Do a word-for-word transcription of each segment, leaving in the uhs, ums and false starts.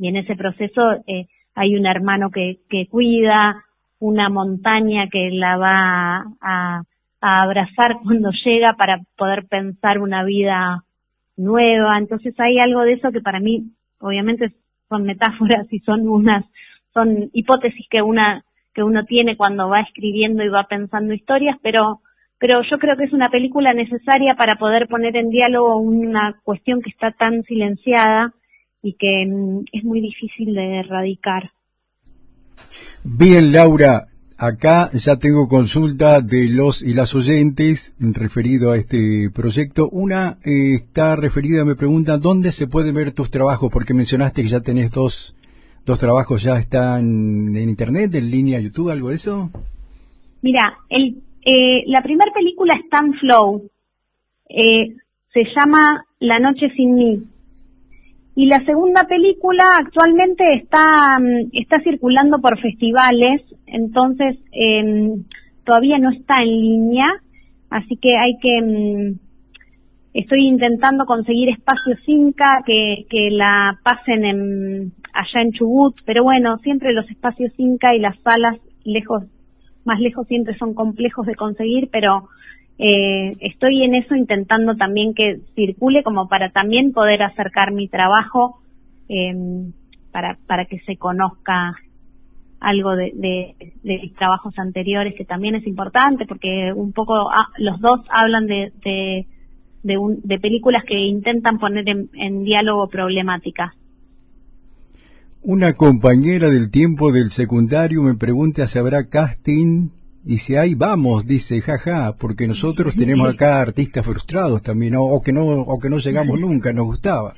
y en ese proceso eh, hay un hermano que, que cuida, una montaña que la va a, a abrazar cuando llega para poder pensar una vida nueva. Entonces hay algo de eso que para mí, obviamente, son metáforas y son unas, son hipótesis que una, que uno tiene cuando va escribiendo y va pensando historias, pero, pero yo creo que es una película necesaria para poder poner en diálogo una cuestión que está tan silenciada y que mm, es muy difícil de erradicar. Bien, Laura, acá ya tengo consulta de los y las oyentes referido a este proyecto. Una eh, está referida, me pregunta, ¿dónde se pueden ver tus trabajos? Porque mencionaste que ya tenés dos, dos trabajos, ¿ya están en internet, en línea, YouTube, algo de eso? Mira, el, eh, la primera película está en Flow, eh, se llama La noche sin mí. Y la segunda película actualmente está está circulando por festivales, entonces eh, todavía no está en línea, así que hay que... Estoy intentando conseguir espacios Inca que, que la pasen en, allá en Chubut, pero bueno, siempre los espacios Inca y las salas lejos, más lejos siempre son complejos de conseguir, pero... Eh, estoy en eso intentando también que circule como para también poder acercar mi trabajo eh, para para que se conozca algo de, de, de mis trabajos anteriores, que también es importante porque un poco ah, los dos hablan de de, de, un, de películas que intentan poner en, en diálogo problemáticas. Una compañera del tiempo del secundario me pregunta si habrá casting. Y si hay, vamos, dice, jaja, porque nosotros tenemos acá artistas frustrados también, o, o que no o que no llegamos nunca, nos gustaba.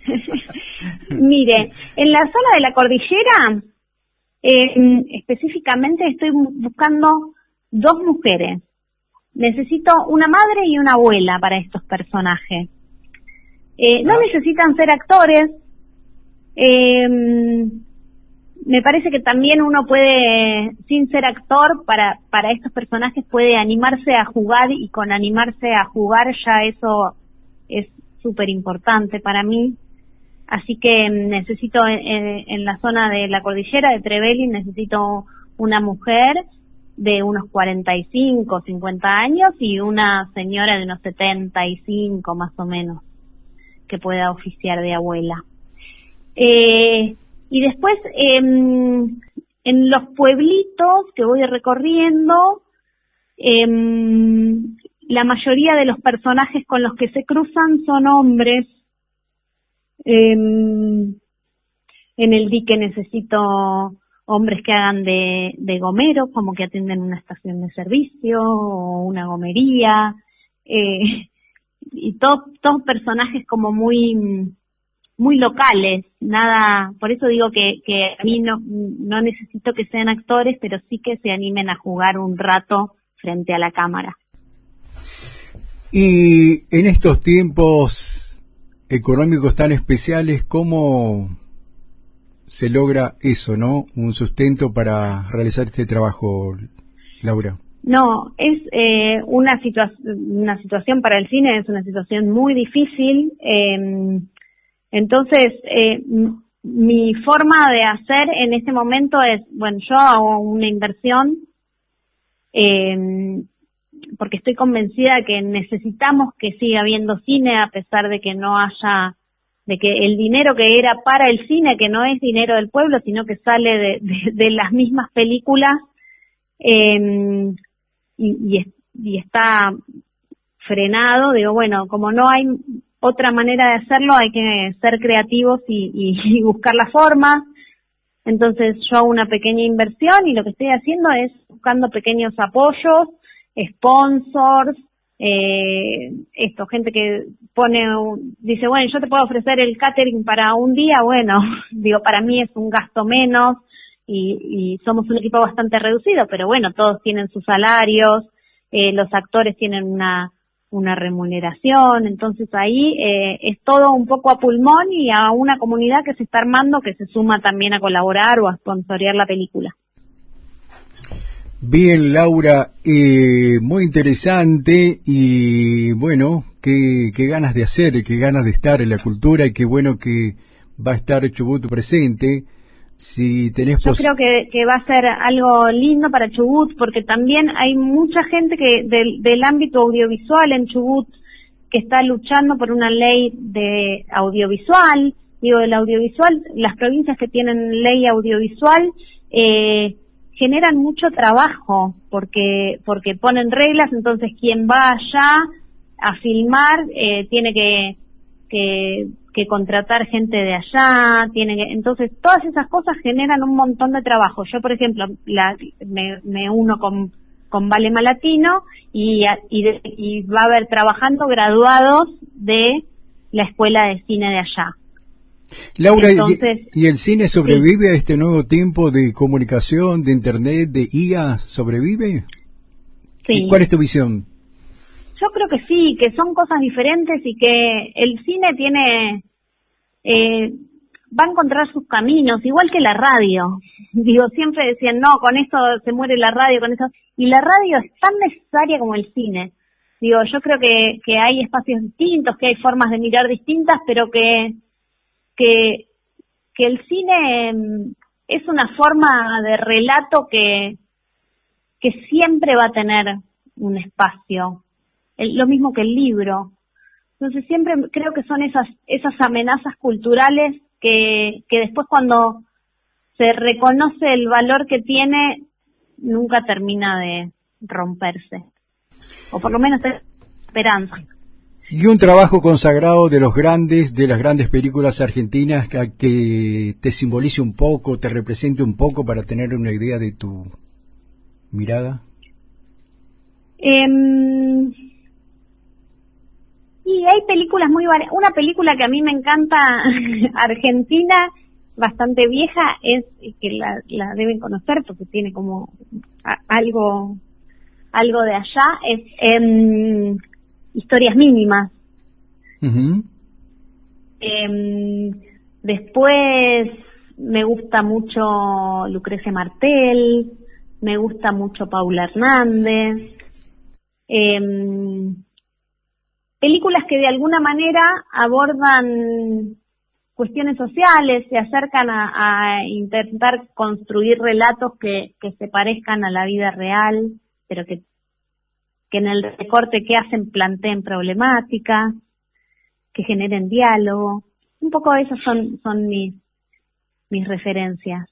Mire, en la zona de la cordillera, eh, específicamente estoy buscando dos mujeres. Necesito una madre y una abuela para estos personajes. Eh, no ah. necesitan ser actores. Eh, Me parece que también uno puede, sin ser actor, para para estos personajes puede animarse a jugar, y con animarse a jugar ya eso es súper importante para mí. Así que necesito en, en la zona de la cordillera de Trevelin, necesito una mujer de unos cuarenta y cinco, cincuenta años y una señora de unos setenta y cinco más o menos que pueda oficiar de abuela. Eh... Y después, eh, en los pueblitos que voy recorriendo, eh, la mayoría de los personajes con los que se cruzan son hombres. Eh, en el dique necesito hombres que hagan de, de gomeros, como que atienden una estación de servicio o una gomería. Eh, y todos, todos personajes como muy... muy locales, nada, por eso digo que, que a mí no, no necesito que sean actores, pero sí que se animen a jugar un rato frente a la cámara. Y en estos tiempos económicos tan especiales, ¿cómo se logra eso, no? Un sustento para realizar este trabajo, Laura. No, es eh, una, situa- una situación para el cine, es una situación muy difícil. Eh, Entonces, eh, mi forma de hacer en este momento es, bueno, yo hago una inversión, eh, porque estoy convencida de que necesitamos que siga habiendo cine a pesar de que no haya, de que el dinero que era para el cine, que no es dinero del pueblo, sino que sale de, de, de las mismas películas, eh, y, y, y está frenado. Digo, bueno, como no hay otra manera de hacerlo, hay que ser creativos y, y, y buscar la forma. Entonces yo hago una pequeña inversión y lo que estoy haciendo es buscando pequeños apoyos, sponsors, eh, esto, gente que pone, un, dice, bueno, yo te puedo ofrecer el catering para un día. Bueno, digo, para mí es un gasto menos y, y somos un equipo bastante reducido, pero bueno, todos tienen sus salarios, eh, los actores tienen una una remuneración, entonces ahí eh, es todo un poco a pulmón y a una comunidad que se está armando, que se suma también a colaborar o a sponsorear la película. Bien, Laura, eh, muy interesante y bueno, qué, qué ganas de hacer, qué ganas de estar en la cultura y qué bueno que va a estar Chubut presente. Si tenés Yo creo que, que va a ser algo lindo para Chubut, porque también hay mucha gente que del, del ámbito audiovisual en Chubut que está luchando por una ley de audiovisual. Digo, el audiovisual, las provincias que tienen ley audiovisual eh, generan mucho trabajo, porque porque ponen reglas, entonces quien va allá a filmar eh, tiene que, que que contratar gente de allá, tiene que, entonces todas esas cosas generan un montón de trabajo. Yo, por ejemplo, la, me, me uno con, con Balema Latino y, y, de, y va a haber trabajando graduados de la escuela de cine de allá. Laura, Entonces, ¿y, ¿y el cine sobrevive sí. a este nuevo tiempo de comunicación, de internet, de I A? ¿Sobrevive? Sí. ¿Cuál es tu visión? Yo creo que sí, que son cosas diferentes y que el cine tiene, eh, va a encontrar sus caminos, igual que la radio. Digo, siempre decían, no, con esto se muere la radio, con eso. Y la radio es tan necesaria como el cine. Digo, yo creo que, que hay espacios distintos, que hay formas de mirar distintas, pero que, que, que el cine es una forma de relato que, que siempre va a tener un espacio. El, lo mismo que el libro. Entonces siempre creo que son esas esas amenazas culturales que, que después cuando se reconoce el valor que tiene, nunca termina de romperse. O por lo menos es esperanza. Y un trabajo consagrado de los grandes, de las grandes películas argentinas que, que te simbolice un poco, te represente un poco para tener una idea de tu mirada. Eh, Y hay películas muy varias. Una película que a mí me encanta, argentina, bastante vieja, es que la, la deben conocer porque tiene como a, algo algo de allá, es eh, Historias Mínimas. Uh-huh. Eh, después me gusta mucho Lucrecia Martel, me gusta mucho Paula Hernández. Eh, películas que de alguna manera abordan cuestiones sociales, se acercan a, a intentar construir relatos que, que se parezcan a la vida real, pero que, que en el recorte que hacen planteen problemáticas, que generen diálogo. Un poco esas son, son mis, mis referencias.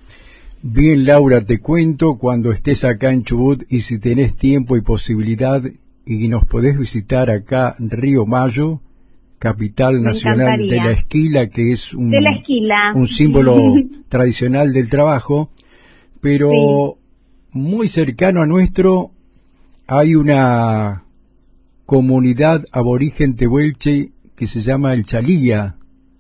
Bien, Laura, te cuento cuando estés acá en Chubut y si tenés tiempo y posibilidad y nos podés visitar acá Río Mayo, capital nacional de la esquila, que es un, de la esquila. un símbolo tradicional del trabajo, pero sí. Muy cercano a nuestro hay una comunidad aborigen tehuelche que se llama el Chalía.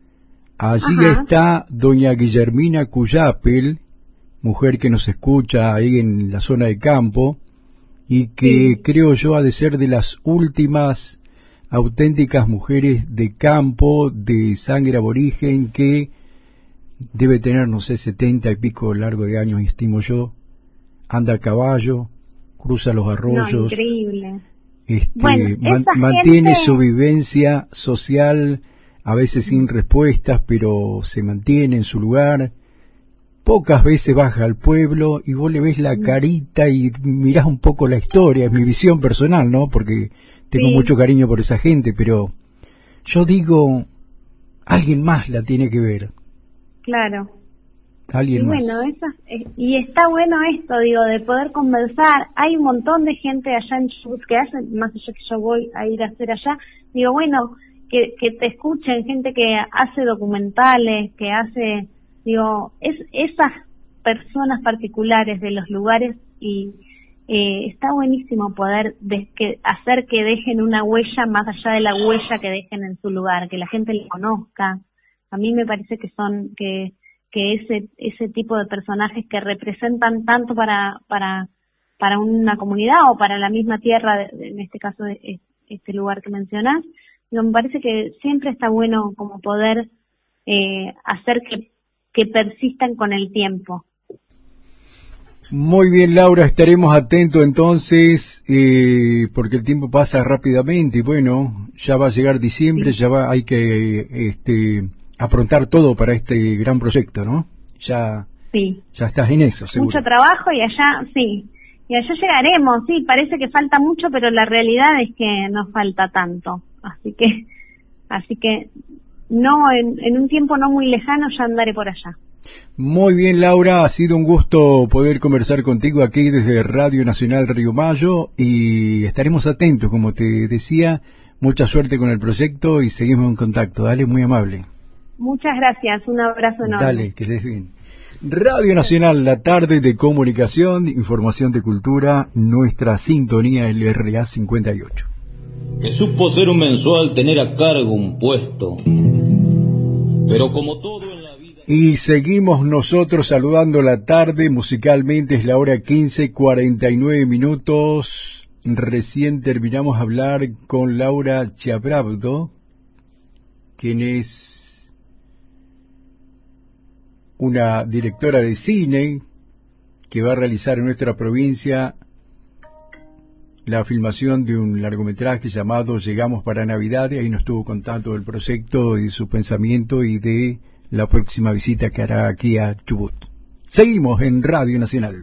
Allí Ajá. está doña Guillermina Cuyapel, mujer que nos escucha ahí en la zona de campo, y que sí. creo yo ha de ser de las últimas auténticas mujeres de campo, de sangre aborigen, que debe tener, no sé, setenta y pico largo de años, estimo yo, anda a caballo, cruza los arroyos, no, increíble. Este, bueno, man, mantiene gente... su vivencia social, a veces sin respuestas, pero se mantiene en su lugar. Pocas veces baja al pueblo y vos le ves la carita y mirás un poco la historia, es mi visión personal, ¿no? Porque tengo sí. mucho cariño por esa gente, pero yo digo, alguien más la tiene que ver. Claro. Alguien y más. Bueno, esas, y está bueno esto, digo, de poder conversar. Hay un montón de gente allá en Chubut que hacen, más allá que yo voy a ir a hacer allá, digo, bueno, que, que te escuchen, gente que hace documentales, que hace... Digo, es esas personas particulares de los lugares y eh, está buenísimo poder de, que, hacer que dejen una huella más allá de la huella que dejen en su lugar, que la gente le conozca. A mí me parece que son que que ese ese tipo de personajes que representan tanto para para para una comunidad o para la misma tierra, de, en este caso de, este lugar que mencionás, digo, me parece que siempre está bueno como poder eh, hacer que que persistan con el tiempo. Muy bien, Laura, estaremos atentos entonces, eh, porque el tiempo pasa rápidamente y bueno, ya va a llegar diciembre, sí. ya va, hay que este, aprontar todo para este gran proyecto, ¿no? Ya, sí. Ya estás en eso, seguro. Mucho trabajo y allá, sí, y allá llegaremos, sí, parece que falta mucho, pero la realidad es que no falta tanto, así que, así que, no, en, en un tiempo no muy lejano ya andaré por allá. Muy bien, Laura, ha sido un gusto poder conversar contigo aquí desde Radio Nacional Río Mayo y estaremos atentos, como te decía, mucha suerte con el proyecto y seguimos en contacto. Dale, muy amable. Muchas gracias, un abrazo enorme. Dale, que estés bien. Radio Nacional, la tarde de comunicación, información de cultura, nuestra sintonía L R A cincuenta y ocho. Que supo ser un mensual, tener a cargo un puesto, pero como todo en la vida... Y seguimos nosotros saludando la tarde, musicalmente es la hora quince cuarenta y nueve minutos, recién terminamos de hablar con Laura Chiabrabdo, quien es una directora de cine que va a realizar en nuestra provincia la filmación de un largometraje llamado Llegamos para Navidad, y ahí nos estuvo contando del proyecto y de su pensamiento y de la próxima visita que hará aquí a Chubut. Seguimos en Radio Nacional.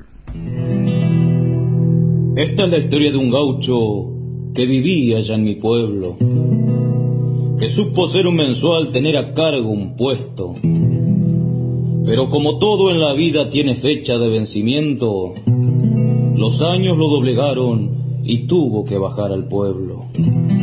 Esta es la historia de un gaucho que vivía allá en mi pueblo, que supo ser un mensual, tener a cargo un puesto, pero como todo en la vida tiene fecha de vencimiento, los años lo doblegaron y tuvo que bajar al pueblo.